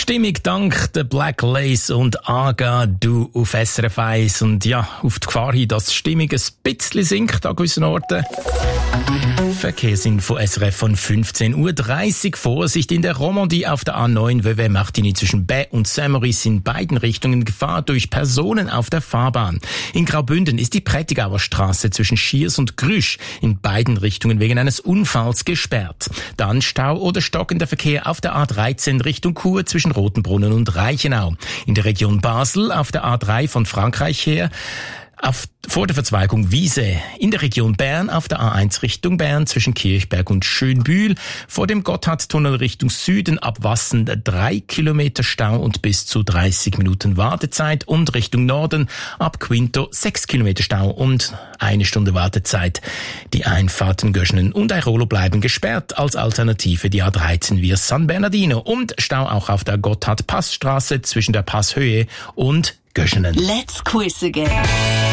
Stimmig dank der Black Lace und Aga, du auf SRF 1. Und ja, auf die Gefahr hin, dass die Stimmung ein bisschen sinkt an gewissen Orten. Verkehrsinfo SRF von 15.30 Uhr. Vorsicht in der Romandie auf der A9 Vevey-Martigny zwischen Baie und Saint-Maurice in beiden Richtungen Gefahr durch Personen auf der Fahrbahn. In Graubünden ist die Prättigauer Straße zwischen Schiers und Grüsch in beiden Richtungen wegen eines Unfalls gesperrt. Dann Stau oder stockender Verkehr auf der A13 Richtung Chur zwischen Rotenbrunnen und Reichenau. In der Region Basel auf der A3 von Frankreich her vor der Verzweigung Wiese. In der Region Bern auf der A1 Richtung Bern zwischen Kirchberg und Schönbühl. Vor dem Gotthardtunnel Richtung Süden ab Wassen 3 Kilometer Stau und bis zu 30 Minuten Wartezeit. Und Richtung Norden ab Quinto 6 Kilometer Stau und 1 Stunde Wartezeit. Die Einfahrten Göschenen und Airolo bleiben gesperrt. Als Alternative die A13 via San Bernardino. Und Stau auch auf der Gotthard-Passstraße zwischen der Passhöhe und Göschenen. Let's quiz again.